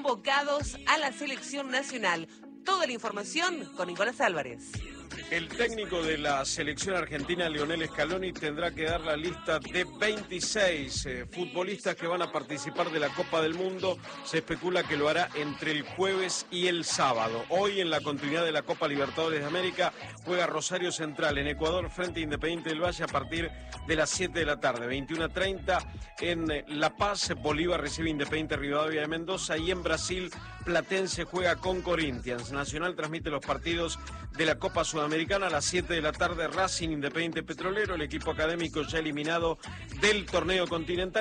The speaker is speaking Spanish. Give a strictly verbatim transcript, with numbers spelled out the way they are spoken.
convocados a la selección nacional. Toda la información con Nicolás Álvarez. El técnico de la selección argentina, Lionel Scaloni, tendrá que dar la lista de veintiséis eh, futbolistas que van a participar de la Copa del Mundo. Se especula que lo hará entre el jueves y el sábado. Hoy, en la continuidad de la Copa Libertadores de América, juega Rosario Central en Ecuador frente a Independiente del Valle a partir de las siete de la tarde. veintiuno treinta en La Paz, Bolívar recibe Independiente Rivadavia de Mendoza, y en Brasil, Platense juega con Corinthians. Nacional transmite los partidos de la Copa Sudamericana a las siete de la tarde. Racing, Independiente Petrolero, el equipo académico ya eliminado del torneo continental.